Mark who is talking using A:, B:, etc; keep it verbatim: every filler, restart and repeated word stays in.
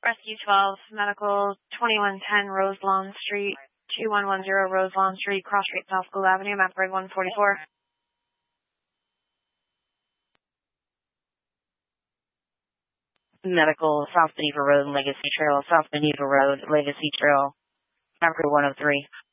A: Rescue twelve, Medical twenty-one ten Roselawn Street, two one one zero Roselawn Street, Cross Street, South School Avenue, map break one forty-four.
B: Medical, South Beneva Road, Legacy Trail, South Beneva Road, Legacy Trail, map break one oh three.